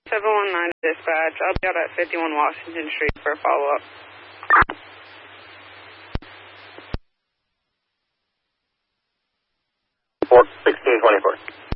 719 dispatch. I'll be out at 51 Washington Street for a follow-up. 1624.